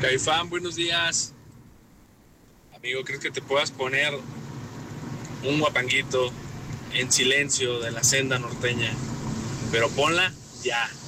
Caifán, buenos días. Amigo, ¿crees que te puedas poner un guapanguito en silencio de la senda norteña? Pero ponla ya.